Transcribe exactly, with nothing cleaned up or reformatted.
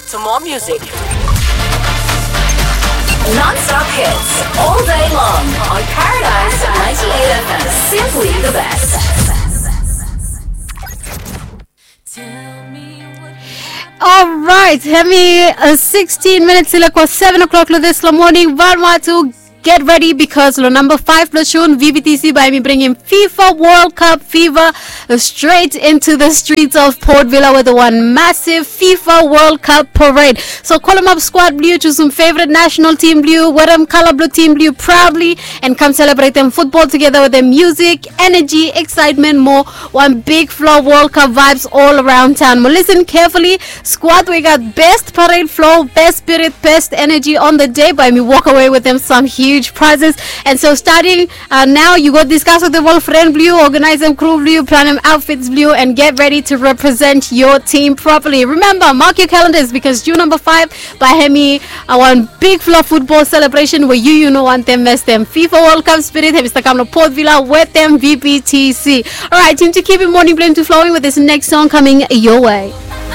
to more music. Non-stop hits all day long on Paradise ninety-eight F M. Simply the best. All right, Hemi, uh, sixteen minutes till like seven o'clock this morning. One more to get ready because lo number five platoon V B T C by me bringing FIFA World Cup fever straight into the streets of Port Vila with the one massive FIFA World Cup parade. So call them up, squad blue, choose some favorite national team blue, wear them color blue team blue proudly, and come celebrate them football together with them music, energy, excitement, more one big flow World Cup vibes all around town. But listen carefully, squad, we got best parade flow, best spirit, best energy on the day by me walk away with them some huge prizes. And so starting uh, now, you go discuss with the whole friend blue, organize them crew blue, plan them outfits blue, and get ready to represent your team properly. Remember, mark your calendars because June number five by Hemi, uh, one big flow football celebration where you you know want them best them FIFA World Cup spirit. Have Mister Kamlo Port Vila with them V P T C. All right, team to keep it morning blame to flowing with this next song coming your way.